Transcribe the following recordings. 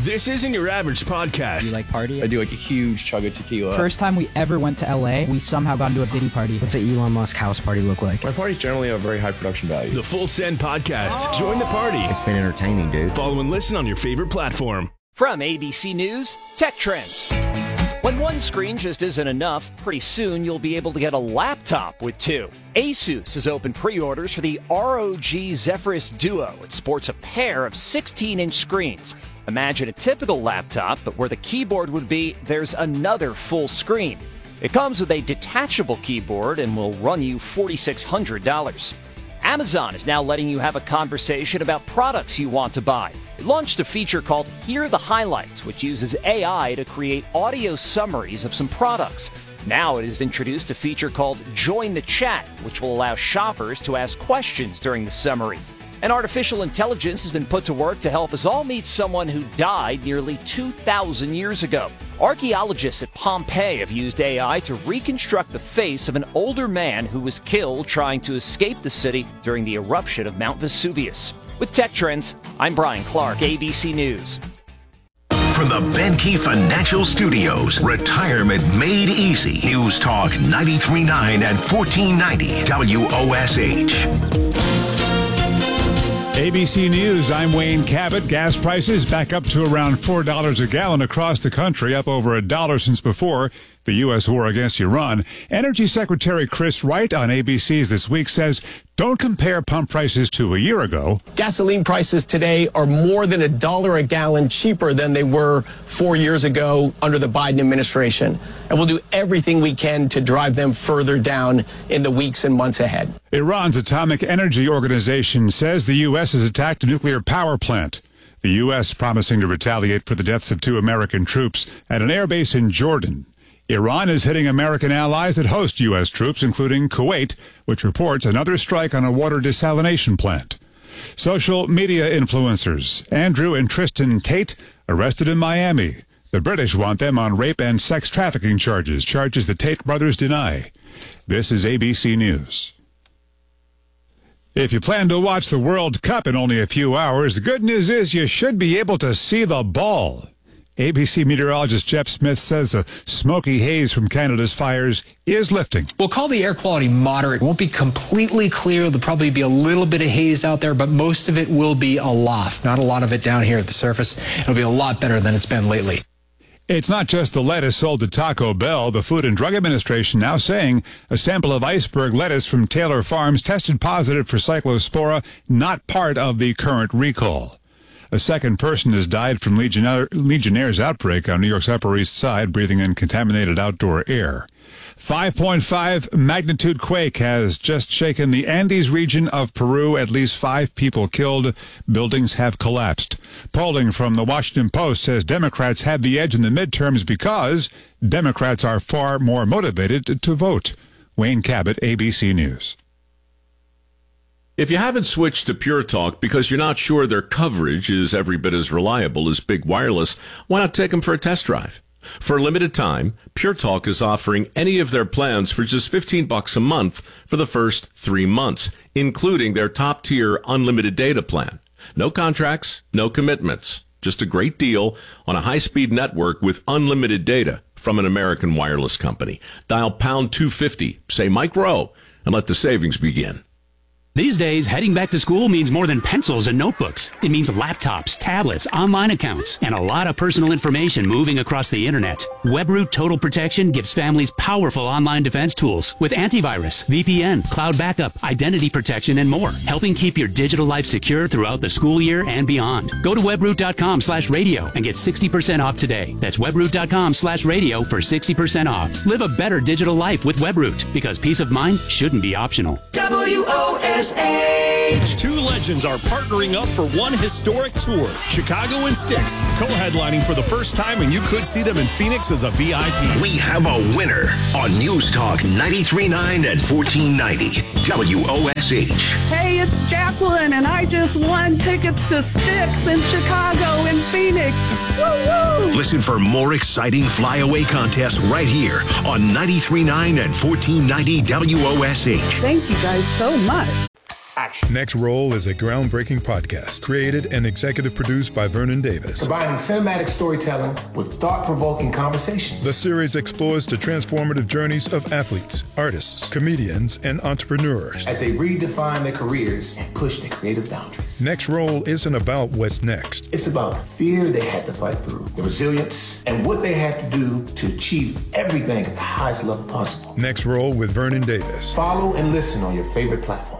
This isn't your average podcast. You like party? I do like a huge chug of tequila. First time we ever went to LA, we somehow got into a Diddy party. What's an Elon Musk house party look like? My parties generally have very high production value. The Full Send Podcast. Join the party. It's been entertaining, dude. Follow and listen on your favorite platform. From ABC News, Tech Trends. When one screen just isn't enough, pretty soon you'll be able to get a laptop with two. Asus has opened pre-orders for the ROG Zephyrus Duo. It sports a pair of 16-inch screens. Imagine a typical laptop, but where the keyboard would be, there's another full screen. It comes with a detachable keyboard and will run you $4,600. Amazon is now letting you have a conversation about products you want to buy. It launched a feature called Hear the Highlights, which uses AI to create audio summaries of some products. Now it has introduced a feature called Join the Chat, which will allow shoppers to ask questions during the summary. And artificial intelligence has been put to work to help us all meet someone who died nearly 2,000 years ago. Archaeologists at Pompeii have used AI to reconstruct the face of an older man who was killed trying to escape the city during the eruption of Mount Vesuvius. With Tech Trends, I'm Brian Clark, ABC News. From the Benke Financial Studios, Retirement Made Easy. News Talk 93.9 and 1490 WOSH. ABC News, I'm Wayne Cabot. Gas prices back up to around $4 a gallon across the country, up over $1 since before the U.S. war against Iran. Energy Secretary Chris Wright on ABC's This Week says, don't compare pump prices to a year ago. Gasoline prices today are more than $1 a gallon cheaper than they were 4 years ago under the Biden administration. And we'll do everything we can to drive them further down in the weeks and months ahead. Iran's Atomic Energy Organization says the U.S. has attacked a nuclear power plant. The U.S. promising to retaliate for the deaths of 2 American troops at an airbase in Jordan. Iran is hitting American allies that host U.S. troops, including Kuwait, which reports another strike on a water desalination plant. Social media influencers Andrew and Tristan Tate arrested in Miami. The British want them on rape and sex trafficking charges the Tate brothers deny. This is ABC News. If you plan to watch the World Cup in only a few hours, the good news is you should be able to see the ball. ABC meteorologist Jeff Smith says a smoky haze from Canada's fires is lifting. We'll call the air quality moderate. It won't be completely clear. There'll probably be a little bit of haze out there, but most of it will be aloft. Not a lot of it down here at the surface. It'll be a lot better than it's been lately. It's not just the lettuce sold to Taco Bell. The Food and Drug Administration now saying a sample of iceberg lettuce from Taylor Farms tested positive for Cyclospora, not part of the current recall. A second person has died from Legionnaire's outbreak on New York's Upper East Side, breathing in contaminated outdoor air. 5.5 magnitude quake has just shaken the Andes region of Peru. At least 5 people killed. Buildings have collapsed. Polling from the Washington Post says Democrats have the edge in the midterms because Democrats are far more motivated to vote. Wayne Cabot, ABC News. If you haven't switched to Pure Talk because you're not sure their coverage is every bit as reliable as Big Wireless, why not take them for a test drive? For a limited time, Pure Talk is offering any of their plans for just $15 a month for the first 3 months, including their top-tier unlimited data plan. No contracts, no commitments. Just a great deal on a high-speed network with unlimited data from an American wireless company. Dial pound 250, say Mike Rowe, and let the savings begin. These days, heading back to school means more than pencils and notebooks. It means laptops, tablets, online accounts, and a lot of personal information moving across the internet. WebRoot Total Protection gives families powerful online defense tools with antivirus, VPN, cloud backup, identity protection, and more, helping keep your digital life secure throughout the school year and beyond. Go to webroot.com/radio and get 60% off today. That's webroot.com/radio for 60% off. Live a better digital life with WebRoot, because peace of mind shouldn't be optional. WOSH. Two legends are partnering up for one historic tour. Chicago and Styx, co-headlining for the first time, and you could see them in Phoenix as a VIP. We have a winner on News Talk 93.9 and 1490 WOSH. Hey, it's Jacqueline, and I just won tickets to Styx in Chicago and Phoenix. Woo-woo! Listen for more exciting flyaway contests right here on 93.9 and 1490 WOSH. Thank you guys so much. Watch. Next Roll is a groundbreaking podcast created and executive produced by Vernon Davis. Combining cinematic storytelling with thought-provoking conversations. The series explores the transformative journeys of athletes, artists, comedians, and entrepreneurs as they redefine their careers and push their creative boundaries. Next Roll isn't about what's next. It's about the fear they had to fight through, the resilience, and what they had to do to achieve everything at the highest level possible. Next Roll with Vernon Davis. Follow and listen on your favorite platform.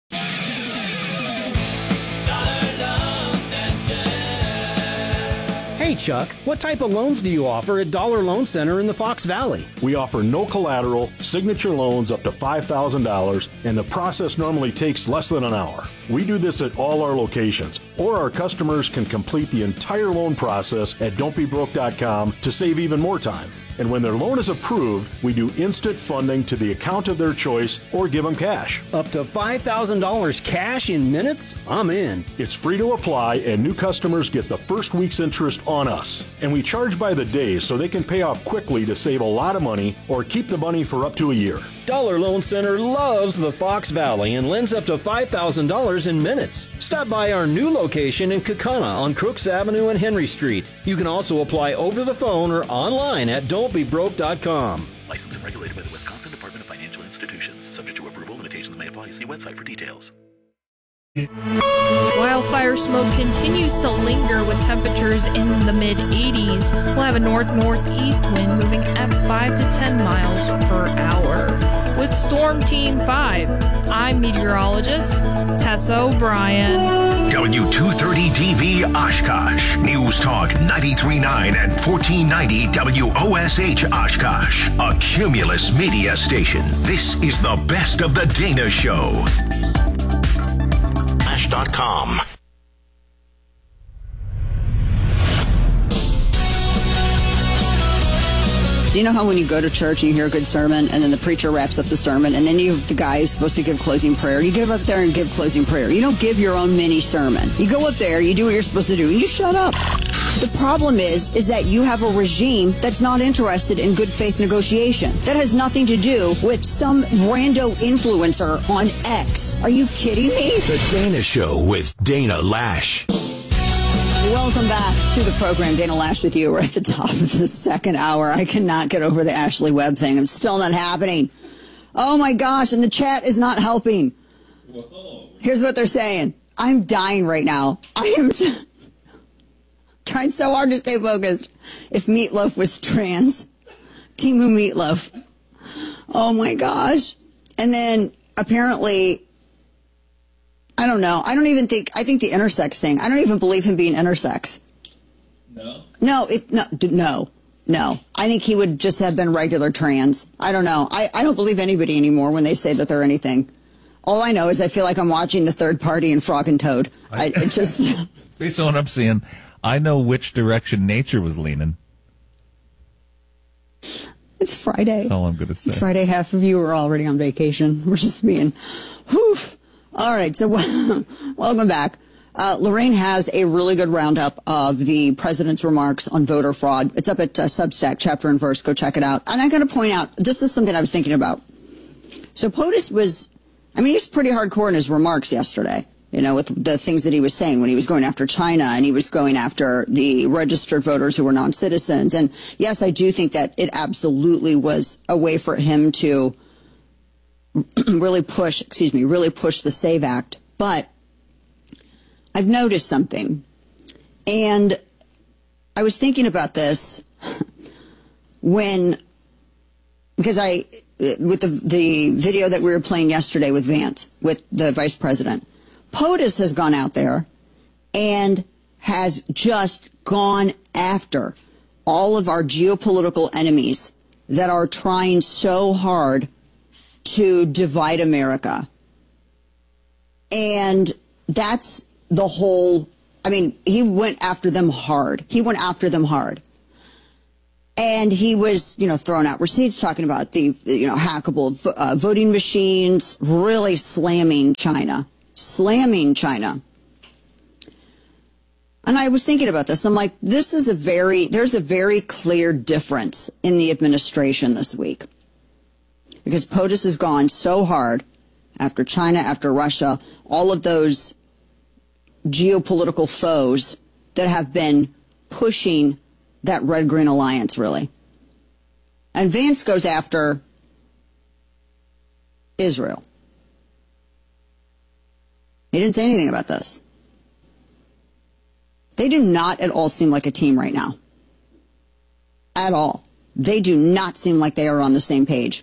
Hey Chuck, what type of loans do you offer at Dollar Loan Center in the Fox Valley? We offer no collateral, signature loans up to $5,000, and the process normally takes less than an hour. We do this at all our locations, or our customers can complete the entire loan process at don'tbebroke.com to save even more time. And when their loan is approved, we do instant funding to the account of their choice or give them cash. Up to $5,000 cash in minutes? I'm in. It's free to apply, and new customers get the first week's interest on us. And we charge by the day so they can pay off quickly to save a lot of money or keep the money for up to a year. Dollar Loan Center loves the Fox Valley and lends up to $5,000 in minutes. Stop by our new location in Kaukauna on Crooks Avenue and Henry Street. You can also apply over the phone or online at don'tbebroke.com. Licensed and regulated by the Wisconsin Department of Financial Institutions. Subject to approval, limitations may apply. See website for details. Wildfire smoke continues to linger with temperatures in the mid-80s. We'll have a north-northeast wind moving at 5 to 10 miles per hour. With Storm Team 5, I'm meteorologist Tessa O'Brien. W230 DV Oshkosh. News Talk 93.9 and 1490 WOSH Oshkosh. A Cumulus media station. This is the best of the Dana Show. Ash.com. Do you know how when you go to church and you hear a good sermon and then the preacher wraps up the sermon and then you the guy who's supposed to give closing prayer, you give up there and give closing prayer. You don't give your own mini sermon. You go up there, you do what you're supposed to do, and you shut up. The problem is that you have a regime that's not interested in good faith negotiation. That has nothing to do with some rando influencer on X. Are you kidding me? The Dana Show with Dana Lash. Welcome back to the program. Dana Lash with you. We're at the top of the second hour. I cannot get over the Ashley Webb thing. It's still not happening. Oh my gosh, and the chat is not helping. Whoa. Here's what they're saying. I'm dying right now. I am trying so hard to stay focused. If Meatloaf was trans, Timu Meatloaf. Oh my gosh. And then apparently, I don't know. I think the intersex thing, I don't even believe him being intersex. No? No. I think he would just have been regular trans. I don't know. I don't believe anybody anymore when they say that they're anything. All I know is I feel like I'm watching The Third Party and Frog and Toad. It just... Based on what I'm seeing, I know which direction nature was leaning. It's Friday. That's all I'm going to say. It's Friday. Half of you are already on vacation. We're just being... Whew. All right, so welcome back. Lorraine has a really good roundup of the president's remarks on voter fraud. It's up at Substack, chapter and verse. Go check it out. And I'm going to point out, this is something I was thinking about. So POTUS was pretty hardcore in his remarks yesterday, with the things that he was saying when he was going after China and he was going after the registered voters who were non-citizens. And yes, I do think that it absolutely was a way for him to really push the SAVE Act. But I've noticed something. And I was thinking about this because with the video that we were playing yesterday with Vance, with the vice president, POTUS has gone out there and has just gone after all of our geopolitical enemies that are trying so hard to divide America. And that's the whole, he went after them hard. And he was, throwing out receipts, talking about the, hackable voting machines, really slamming China. And I was thinking about this. I'm like, there's a very clear difference in the administration this week. Because POTUS has gone so hard after China, after Russia, all of those geopolitical foes that have been pushing that red-green alliance, really. And Vance goes after Israel. He didn't say anything about this. They do not at all seem like a team right now. At all. They do not seem like they are on the same page.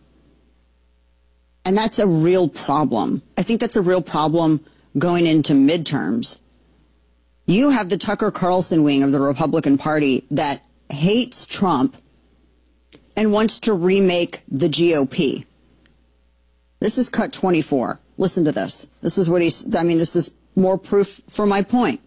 And that's a real problem. I think that's a real problem going into midterms. You have the Tucker Carlson wing of the Republican Party that hates Trump and wants to remake the GOP. This is cut 24. Listen to this. This is what this is more proof for my point.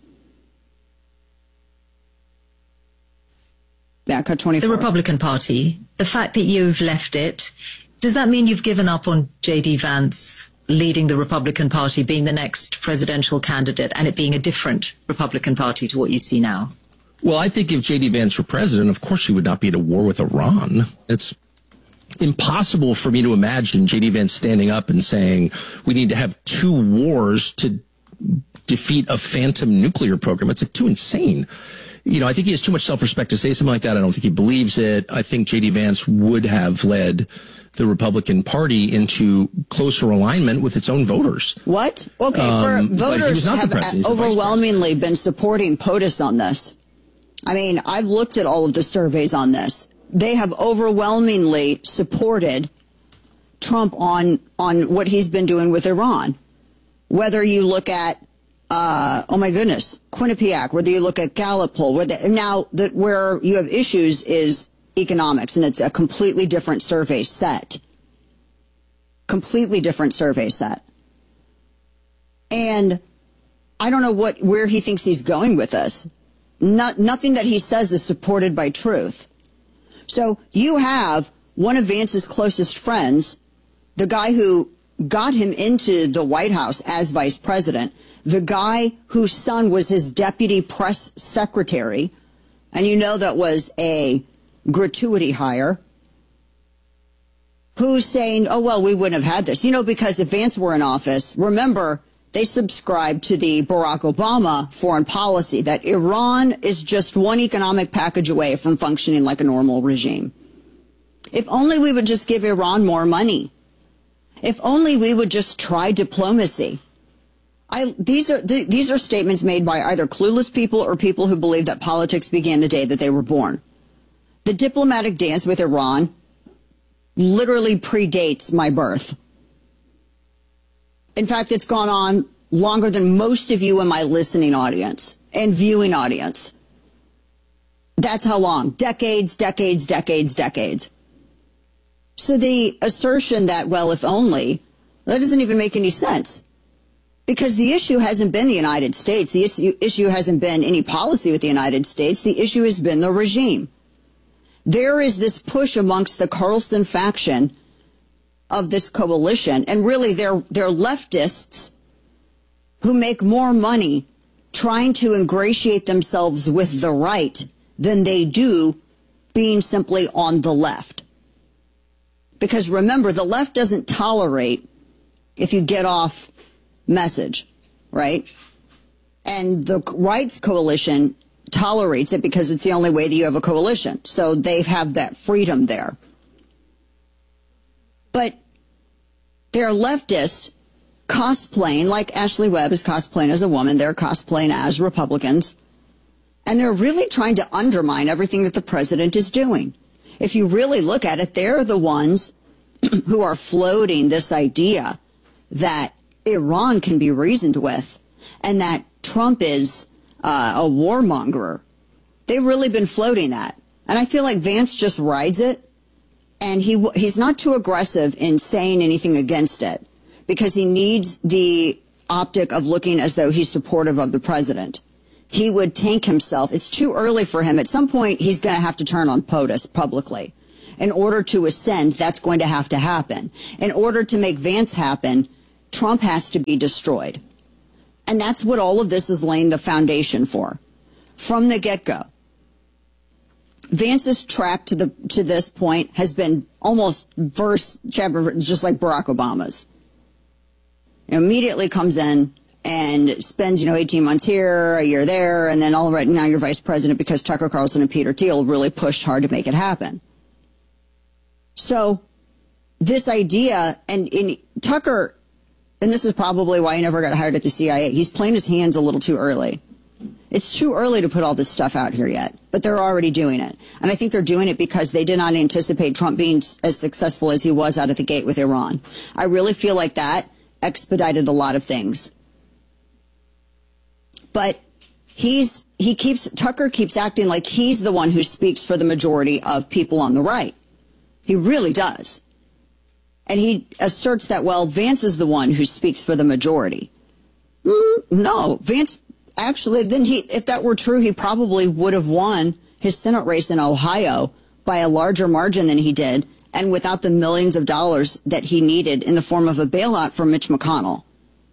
Yeah, cut 24. The Republican Party, the fact that you've left it, does that mean you've given up on J.D. Vance leading the Republican Party, being the next presidential candidate, and it being a different Republican Party to what you see now? Well, I think if J.D. Vance were president, of course he would not be at a war with Iran. It's impossible for me to imagine J.D. Vance standing up and saying we need to have 2 wars to defeat a phantom nuclear program. It's too insane. I think he has too much self-respect to say something like that. I don't think he believes it. I think J.D. Vance would have led the Republican Party into closer alignment with its own voters. What? Okay, voters have overwhelmingly been supporting POTUS on this. I mean, I've looked at all of the surveys on this. They have overwhelmingly supported Trump on what he's been doing with Iran. Whether you look at Quinnipiac, whether you look at Gallup poll, where you have issues is economics, and it's a completely different survey set. Completely different survey set. And I don't know where he thinks he's going with this. Nothing that he says is supported by truth. So you have one of Vance's closest friends, the guy who got him into the White House as vice president, the guy whose son was his deputy press secretary, and that was a gratuity hire, who's saying, oh, well, we wouldn't have had this. Because if Vance were in office, remember, they subscribed to the Barack Obama foreign policy that Iran is just one economic package away from functioning like a normal regime. If only we would just give Iran more money. If only we would just try diplomacy. These are statements made by either clueless people or people who believe that politics began the day that they were born. The diplomatic dance with Iran literally predates my birth. In fact, it's gone on longer than most of you in my listening audience and viewing audience. That's how long. Decades. So the assertion that, well, if only, that doesn't even make any sense. Because the issue hasn't been the United States. The issue hasn't been any policy with the United States. The issue has been the regime. There is this push amongst the Carlson faction of this coalition, and really they're leftists who make more money trying to ingratiate themselves with the right than they do being simply on the left. Because remember, the left doesn't tolerate if you get off message, right? And the rights coalition tolerates it because it's the only way that you have a coalition. So they have that freedom there. But they're leftists cosplaying, like Ashley Webb is cosplaying as a woman. They're cosplaying as Republicans. And they're really trying to undermine everything that the president is doing. If you really look at it, they're the ones who are floating this idea that Iran can be reasoned with and that Trump is a warmonger. They've really been floating that. And I feel like Vance just rides it. And he's not too aggressive in saying anything against it because he needs the optic of looking as though he's supportive of the president. He would tank himself. It's too early for him. At some point, he's going to have to turn on POTUS publicly. In order to ascend, that's going to have to happen. In order to make Vance happen, Trump has to be destroyed. And that's what all of this is laying the foundation for from the get-go. Vance's track to this point has been almost verse chapter, just like Barack Obama's. immediately comes in and spends, 18 months here, a year there, and then all right, now you're vice president because Tucker Carlson and Peter Thiel really pushed hard to make it happen. So this idea, and Tucker, and this is probably why he never got hired at the CIA, he's playing his hands a little too early. It's too early to put all this stuff out here yet, but they're already doing it. And I think they're doing it because they did not anticipate Trump being as successful as he was out of the gate with Iran. I really feel like that expedited a lot of things. But Tucker keeps acting like he's the one who speaks for the majority of people on the right. He really does. And he asserts that, well, Vance is the one who speaks for the majority. No, Vance, actually, then if that were true, he probably would have won his Senate race in Ohio by a larger margin than he did, and without the millions of dollars that he needed in the form of a bailout from Mitch McConnell.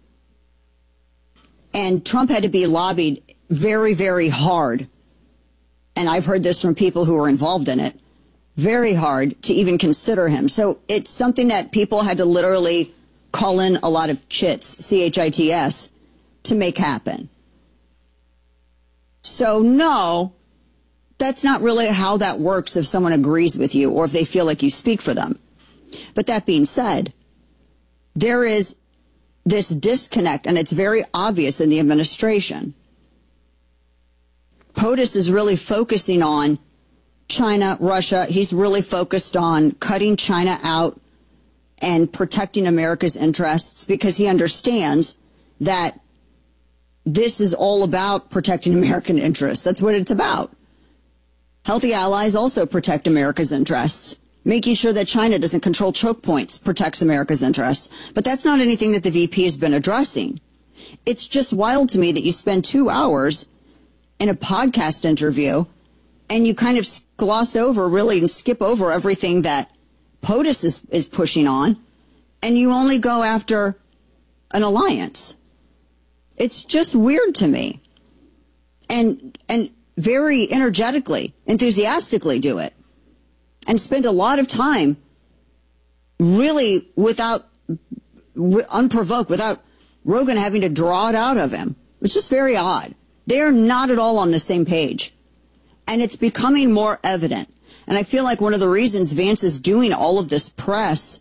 And Trump had to be lobbied very, very hard. And I've heard this from people who were involved in it. Very hard to even consider him. So it's something that people had to literally call in a lot of chits, C-H-I-T-S, to make happen. So no, that's not really how that works if someone agrees with you or if they feel like you speak for them. But that being said, there is this disconnect, and it's very obvious in the administration. POTUS is really focusing on China, Russia. He's really focused on cutting China out and protecting America's interests because he understands that this is all about protecting American interests. That's what it's about. Healthy allies also protect America's interests. Making sure that China doesn't control choke points protects America's interests. But that's not anything that the VP has been addressing. It's just wild to me that you spend 2 hours in a podcast interview and you kind of gloss over really and skip over everything that POTUS is pushing on, and you only go after an alliance. It's just weird to me. And very energetically, enthusiastically do it. And spend a lot of time really unprovoked, without Rogan having to draw it out of him. It's just very odd. They are not at all on the same page. And it's becoming more evident. And I feel like one of the reasons Vance is doing all of this press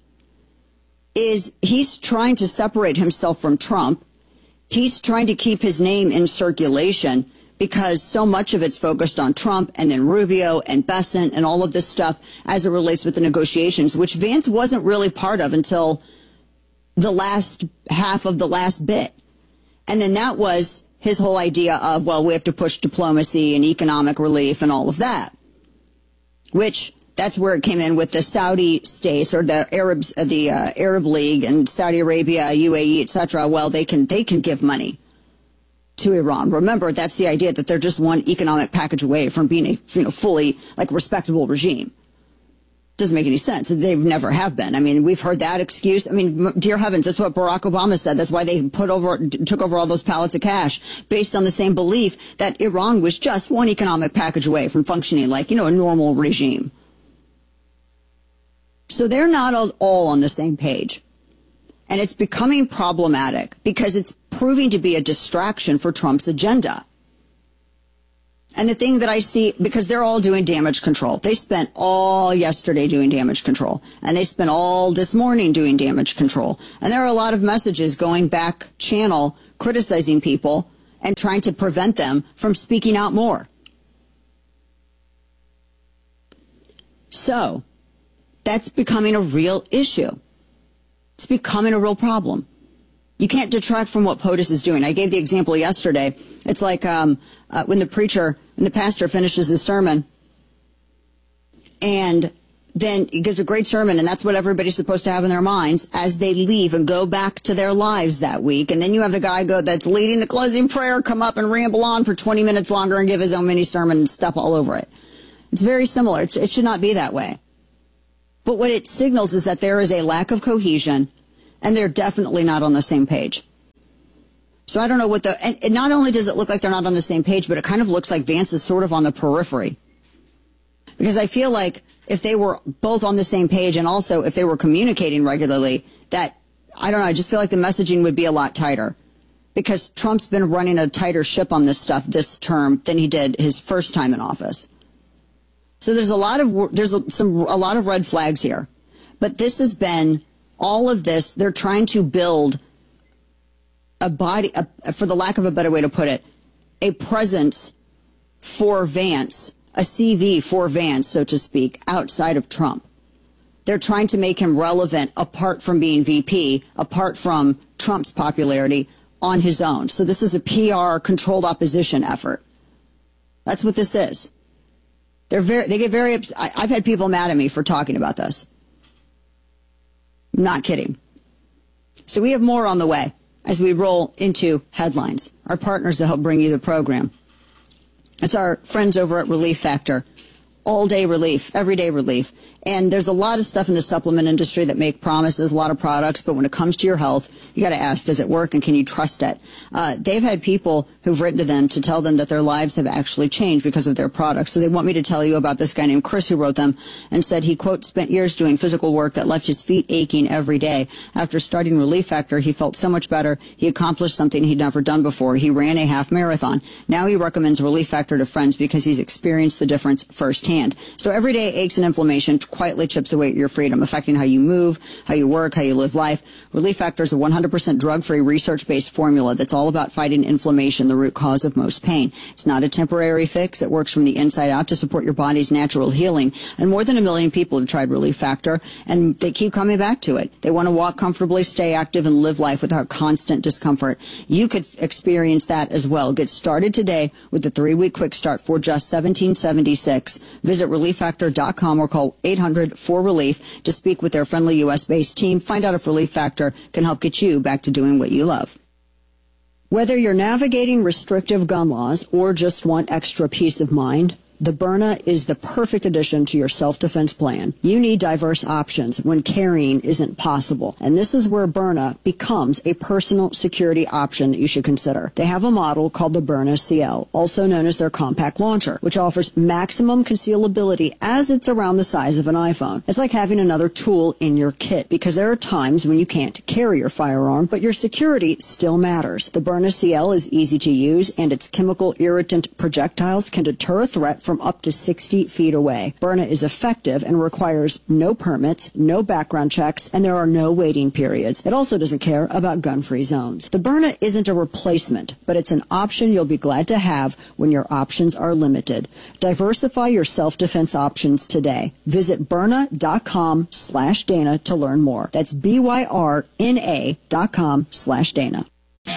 is he's trying to separate himself from Trump. He's trying to keep his name in circulation because so much of it's focused on Trump and then Rubio and Bessent and all of this stuff as it relates with the negotiations, which Vance wasn't really part of until the last half of the last bit. And then that was his whole idea of, well, we have to push diplomacy and economic relief and all of that, which that's where it came in with the Saudi states or the Arabs, the Arab League and Saudi Arabia, UAE, etc. Well, they can give money to Iran. Remember, that's the idea that they're just one economic package away from being a fully respectable regime. Doesn't make any sense. They've never have been. I mean, we've heard that excuse. I mean, dear heavens, that's what Barack Obama said. That's why they took over all those pallets of cash based on the same belief that Iran was just one economic package away from functioning like, a normal regime. So they're not all on the same page. And it's becoming problematic because it's proving to be a distraction for Trump's agenda. And the thing that I see, because they're all doing damage control. They spent all yesterday doing damage control. And they spent all this morning doing damage control. And there are a lot of messages going back channel criticizing people and trying to prevent them from speaking out more. So that's becoming a real issue. It's becoming a real problem. You can't detract from what POTUS is doing. I gave the example yesterday. It's like when the pastor finishes his sermon, and then he gives a great sermon, and that's what everybody's supposed to have in their minds as they leave and go back to their lives that week. And then you have the guy that's leading the closing prayer come up and ramble on for 20 minutes longer and give his own mini sermon and step all over it. It's very similar. It should not be that way. But what it signals is that there is a lack of cohesion, and they're definitely not on the same page. So I don't know and not only does it look like they're not on the same page, but it kind of looks like Vance is sort of on the periphery. Because I feel like if they were both on the same page and also if they were communicating regularly, that I don't know, I just feel like the messaging would be a lot tighter, because Trump's been running a tighter ship on this stuff this term than he did his first time in office. So there's a lot of red flags here. But this has been all of this. They're trying to build a body, for the lack of a better way to put it, a presence for Vance, a CV for Vance, so to speak, outside of Trump. They're trying to make him relevant apart from being VP, apart from Trump's popularity, on his own. So this is a PR controlled opposition effort. That's what this is. They get very upset. I've had people mad at me for talking about this. I'm not kidding. So we have more on the way as we roll into headlines, our partners that help bring you the program. It's our friends over at Relief Factor. All day relief, everyday relief. And there's a lot of stuff in the supplement industry that make promises, a lot of products, but when it comes to your health, you got to ask, does it work and can you trust it? They've had people who've written to them to tell them that their lives have actually changed because of their products. So they want me to tell you about this guy named Chris who wrote them and said he, quote, spent years doing physical work that left his feet aching every day. After starting Relief Factor, he felt so much better. He accomplished something he'd never done before. He ran a half marathon. Now he recommends Relief Factor to friends because he's experienced the difference firsthand. So everyday aches and inflammation quietly chips away at your freedom, affecting how you move, how you work, how you live life. Relief Factor is a 100% drug-free, research-based formula that's all about fighting inflammation, the root cause of most pain. It's not a temporary fix. It works from the inside out to support your body's natural healing. And more than 1 million people have tried Relief Factor, and they keep coming back to it. They want to walk comfortably, stay active, and live life without constant discomfort. You could experience that as well. Get started today with the 3-week quick start for just $17.76. Visit ReliefFactor.com or call 800-4RELIEF to speak with their friendly U.S.-based team. Find out if Relief Factor can help get you back to doing what you love. Whether you're navigating restrictive gun laws or just want extra peace of mind, the Byrna is the perfect addition to your self-defense plan. You need diverse options when carrying isn't possible. And this is where Byrna becomes a personal security option that you should consider. They have a model called the Byrna CL, also known as their compact launcher, which offers maximum concealability as it's around the size of an iPhone. It's like having another tool in your kit, because there are times when you can't carry your firearm, but your security still matters. The Byrna CL is easy to use, and its chemical irritant projectiles can deter a threat from up to 60 feet away. Byrna is effective and requires no permits, no background checks, and there are no waiting periods. It also doesn't care about gun-free zones. The Byrna isn't a replacement, but it's an option you'll be glad to have when your options are limited. Diversify your self-defense options today. Visit Byrna.com/Dana to learn more. That's BYRNA.com/Dana.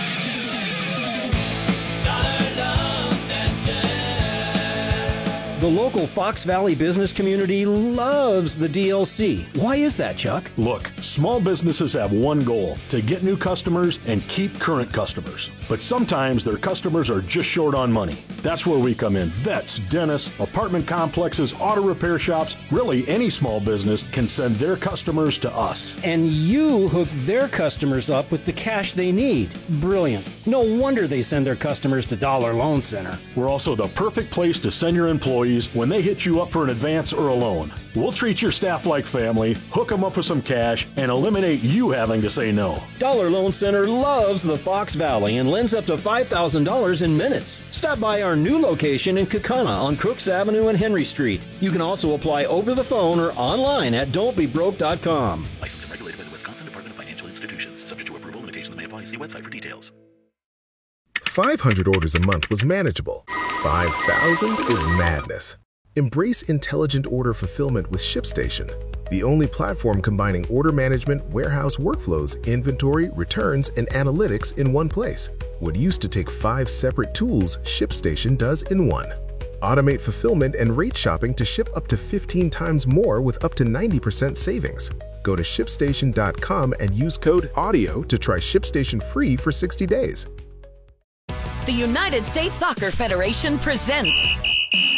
The local Fox Valley business community loves the DLC. Why is that, Chuck? Look, small businesses have one goal: to get new customers and keep current customers. But sometimes their customers are just short on money. That's where we come in. Vets, dentists, apartment complexes, auto repair shops, really any small business can send their customers to us. And you hook their customers up with the cash they need. Brilliant. No wonder they send their customers to Dollar Loan Center. We're also the perfect place to send your employees when they hit you up for an advance or a loan. We'll treat your staff like family, hook them up with some cash, and eliminate you having to say no. Dollar Loan Center loves the Fox Valley and lends up to $5,000 in minutes. Stop by our new location in Kaukauna on Crooks Avenue and Henry Street. You can also apply over the phone or online at don'tbebroke.com. Licensed and regulated by the Wisconsin Department of Financial Institutions. Subject to approval, limitations may apply. See website for details. 500 orders a month was manageable. 5,000 is madness. Embrace intelligent order fulfillment with ShipStation, the only platform combining order management, warehouse workflows, inventory, returns, and analytics in one place. What used to take 5 separate tools, ShipStation does in one. Automate fulfillment and rate shopping to ship up to 15 times more with up to 90% savings. Go to ShipStation.com and use code AUDIO to try ShipStation free for 60 days. The United States Soccer Federation presents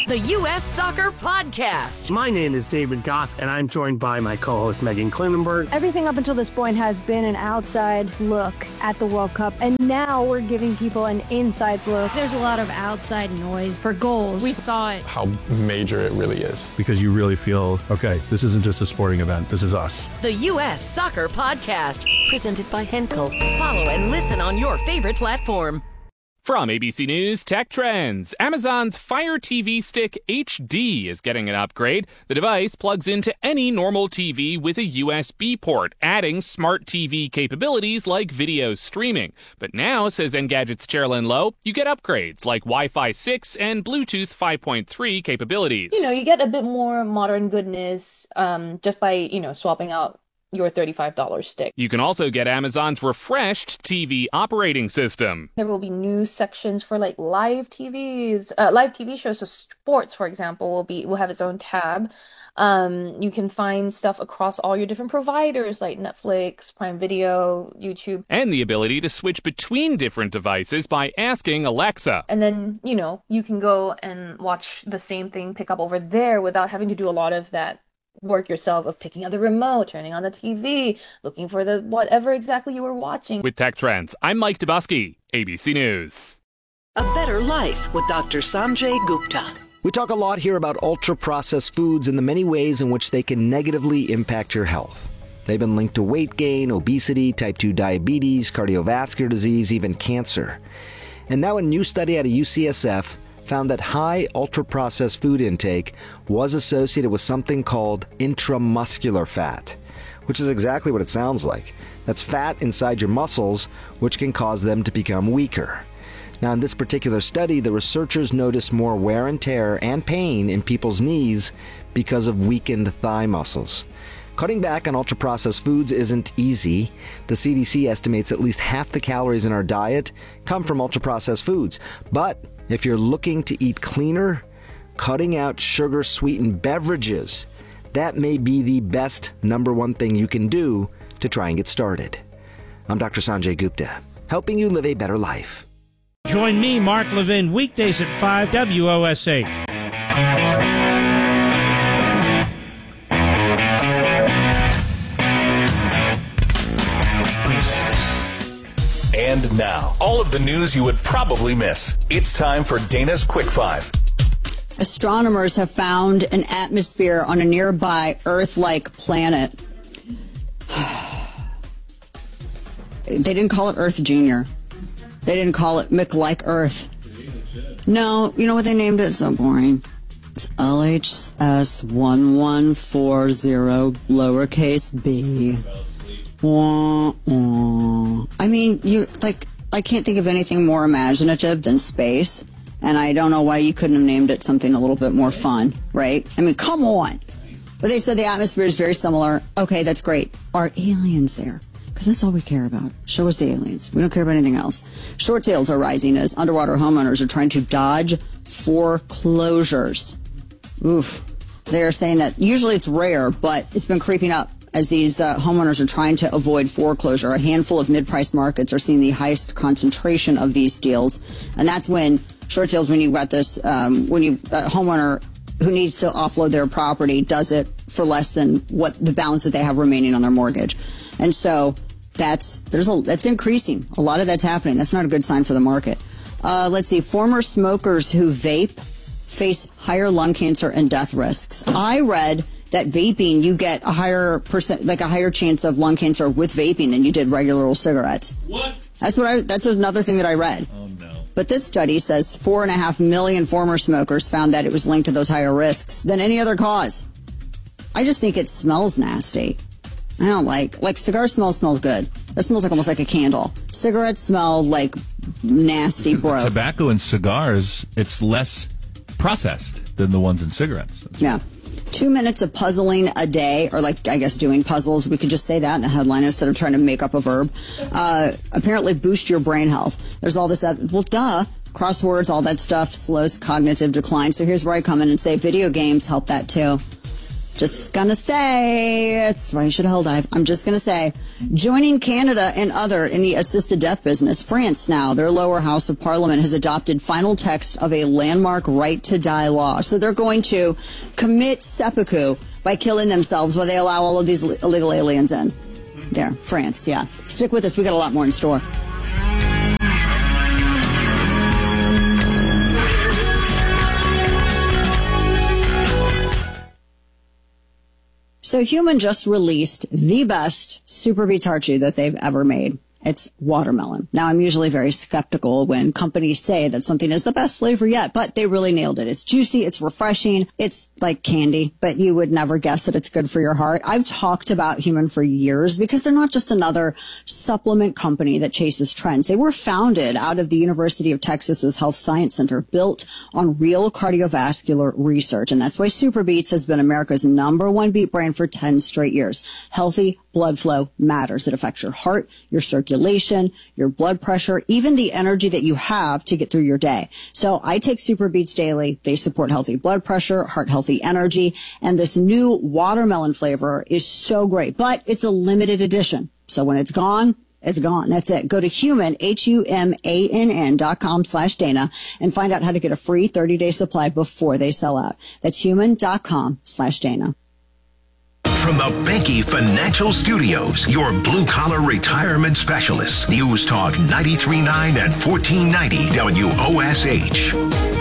The U.S. Soccer Podcast. My name is David Goss, and I'm joined by my co-host Megan Klinenberg. Everything up until this point has been an outside look at the World Cup, and now we're giving people an inside look. There's a lot of outside noise for goals. We thought how major it really is. Because you really feel, okay, this isn't just a sporting event, this is us. The U.S. Soccer Podcast, presented by Henkel. Follow and listen on your favorite platform. From ABC News Tech Trends, Amazon's Fire TV Stick HD is getting an upgrade. The device plugs into any normal TV with a USB port, adding smart TV capabilities like video streaming. But now, says Engadget's Sherilyn Lowe, you get upgrades like Wi-Fi 6 and Bluetooth 5.3 capabilities. You get a bit more modern goodness just by, swapping out your $35 stick. You can also get Amazon's refreshed TV operating system. There will be new sections for live TVs, live TV shows. So sports, for example, will have its own tab. You can find stuff across all your different providers like Netflix, Prime Video, YouTube. And the ability to switch between different devices by asking Alexa. And then, you can go and watch the same thing pick up over there without having to do a lot of that work yourself of picking up the remote, turning on the TV, looking for the whatever exactly you were watching. With Tech Trends, I'm Mike Dubusky, ABC News. A Better Life with Dr. Sanjay Gupta. We talk a lot here about ultra-processed foods and the many ways in which they can negatively impact your health. They've been linked to weight gain, obesity, type 2 diabetes, cardiovascular disease, even cancer. And now a new study out of UCSF found that high ultra-processed food intake was associated with something called intramuscular fat, which is exactly what it sounds like. That's fat inside your muscles, which can cause them to become weaker. Now, in this particular study, the researchers noticed more wear and tear and pain in people's knees because of weakened thigh muscles. Cutting back on ultra-processed foods isn't easy. The CDC estimates at least half the calories in our diet come from ultra-processed foods. But if you're looking to eat cleaner, cutting out sugar-sweetened beverages, that may be the best number one thing you can do to try and get started. I'm Dr. Sanjay Gupta, helping you live a better life. Join me, Mark Levin, weekdays at 5 WOSH. And now, all of the news you would probably miss. It's time for Dana's Quick Five. Astronomers have found an atmosphere on a nearby Earth-like planet. They didn't call it Earth Junior. They didn't call it Mick-like Earth. No, you know what they named it? It's so boring. It's LHS 1140 lowercase b. I mean, I can't think of anything more imaginative than space, and I don't know why you couldn't have named it something a little bit more fun, right? I mean, come on. But they said the atmosphere is very similar. Okay, that's great. Are aliens there? Because that's all we care about. Show us the aliens. We don't care about anything else. Short sales are rising as underwater homeowners are trying to dodge foreclosures. Oof. They are saying that usually it's rare, but it's been creeping up as these homeowners are trying to avoid foreclosure. A handful of mid-priced markets are seeing the highest concentration of these deals. And that's when short sales, when you've got this, when you a homeowner who needs to offload their property does it for less than what the balance that they have remaining on their mortgage. And so that's increasing. A lot of that's happening. That's not a good sign for the market. Let's see. Former smokers who vape face higher lung cancer and death risks. I read that vaping, you get a higher chance of lung cancer with vaping than you did regular old cigarettes. What? That's another thing that I read. Oh, no. But this study says 4.5 million former smokers found that it was linked to those higher risks than any other cause. I just think it smells nasty. I don't like cigar smells good. That smells almost like a candle. Cigarettes smell like nasty, bro. Tobacco and cigars, it's less processed than the ones in cigarettes. Yeah. 2 minutes of puzzling a day, or doing puzzles. We could just say that in the headline instead of trying to make up a verb. Apparently boost your brain health. There's all this, crosswords, all that stuff slows cognitive decline. So here's where I come in and say video games help that too. Just gonna say, that's why you should have held dive. I'm just gonna say, joining Canada and other in the assisted death business, France now, their lower house of parliament has adopted final text of a landmark right to die law. So they're going to commit seppuku by killing themselves while they allow all of these illegal aliens in. There, France, yeah. Stick with us, we got a lot more in store. So Human just released the best Super Beets heart chew that they've ever made. It's watermelon. Now, I'm usually very skeptical when companies say that something is the best flavor yet, but they really nailed it. It's juicy. It's refreshing. It's like candy, but you would never guess that it's good for your heart. I've talked about Human for years because they're not just another supplement company that chases trends. They were founded out of the University of Texas's Health Science Center, built on real cardiovascular research. And that's why Super Beets has been America's #1 beet brand for 10 straight years. Healthy blood flow matters. It affects your heart, your circulation, your blood pressure, even the energy that you have to get through your day. So I take Super Beets daily. They support healthy blood pressure, heart healthy energy, and this new watermelon flavor is so great, but it's a limited edition. So when it's gone, it's gone. That's it. Go to Human, HUMANN.com/Dana and find out how to get a free 30-day supply before they sell out. That's human.com/Dana. From the Banky Financial Studios, your blue-collar retirement specialists. News Talk 93.9 and 1490 WOSH.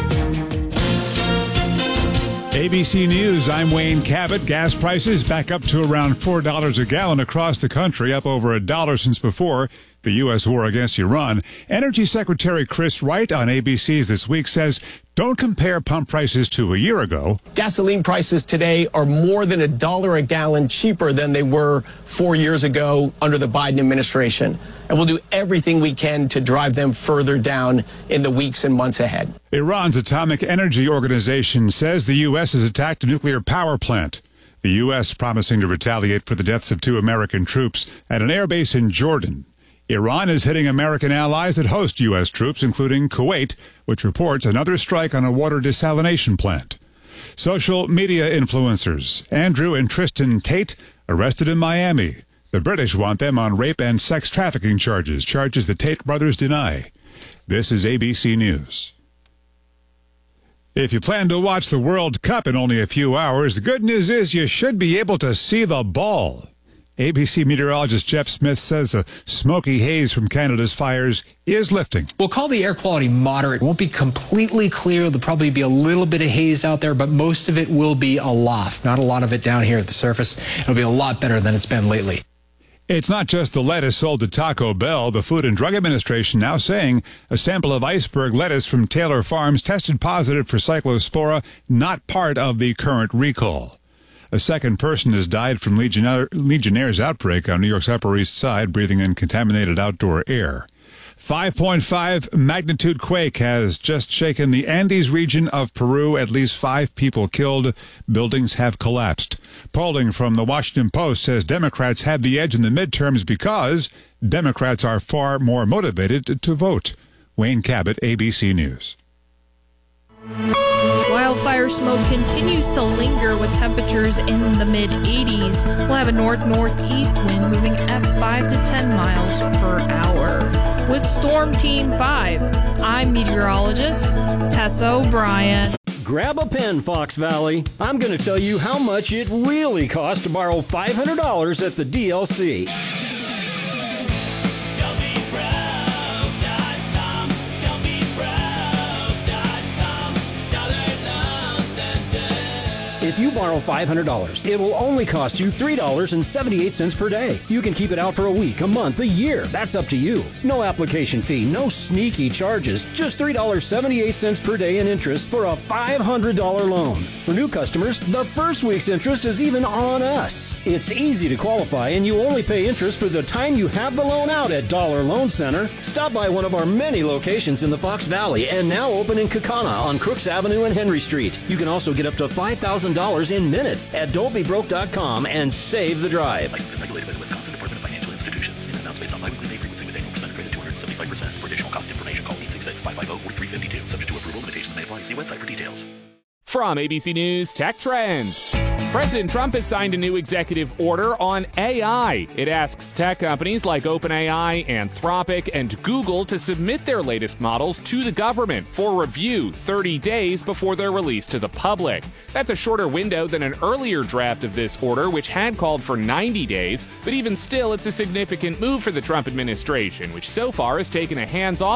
ABC News, I'm Wayne Cabot. Gas prices back up to around $4 a gallon across the country, up over $1 since before the U.S. war against Iran. Energy Secretary Chris Wright on ABC's This Week says, don't compare pump prices to a year ago. Gasoline prices today are more than $1 a gallon cheaper than they were 4 years ago under the Biden administration. And we'll do everything we can to drive them further down in the weeks and months ahead. Iran's Atomic Energy Organization says the U.S. has attacked a nuclear power plant. The U.S. promising to retaliate for the deaths of 2 American troops at an airbase in Jordan. Iran is hitting American allies that host U.S. troops, including Kuwait, which reports another strike on a water desalination plant. Social media influencers Andrew and Tristan Tate arrested in Miami. The British want them on rape and sex trafficking charges the Tate brothers deny. This is ABC News. If you plan to watch the World Cup in only a few hours, the good news is you should be able to see the ball. ABC meteorologist Jeff Smith says a smoky haze from Canada's fires is lifting. We'll call the air quality moderate. It won't be completely clear. There'll probably be a little bit of haze out there, but most of it will be aloft. Not a lot of it down here at the surface. It'll be a lot better than it's been lately. It's not just the lettuce sold to Taco Bell. The Food and Drug Administration now saying a sample of iceberg lettuce from Taylor Farms tested positive for Cyclospora, not part of the current recall. A second person has died from Legionnaire's outbreak on New York's Upper East Side, breathing in contaminated outdoor air. 5.5 magnitude quake has just shaken the Andes region of Peru. At least 5 people killed. Buildings have collapsed. Polling from the Washington Post says Democrats have the edge in the midterms because Democrats are far more motivated to vote. Wayne Cabot, ABC News. Wildfire smoke continues to linger with temperatures in the mid-80s. We'll have a north-northeast wind moving at 5 to 10 miles per hour. With Storm Team 5, I'm meteorologist Tessa O'Brien. Grab a pen, Fox Valley. I'm going to tell you how much it really costs to borrow $500 at the DLC. If you borrow $500, it will only cost you $3.78 per day. You can keep it out for a week, a month, a year. That's up to you. No application fee, no sneaky charges. Just $3.78 per day in interest for a $500 loan. For new customers, the first week's interest is even on us. It's easy to qualify, and you only pay interest for the time you have the loan out at Dollar Loan Center. Stop by one of our many locations in the Fox Valley and now open in Kaukauna on Crooks Avenue and Henry Street. You can also get up to $5,000 in minutes at don'tbebroke.com and save the drive. Licensed and regulated by the Wisconsin Department of Financial Institutions. In amounts based on biweekly pay frequency with annual percent credit 275%. For additional cost information, call 866-550-4352. Subject to approval, limitations may apply. See website for details. From ABC News Tech Trends. President Trump has signed a new executive order on AI. It asks tech companies like OpenAI, Anthropic, and Google to submit their latest models to the government for review 30 days before they're released to the public. That's a shorter window than an earlier draft of this order, which had called for 90 days, but even still, it's a significant move for the Trump administration, which so far has taken a hands-off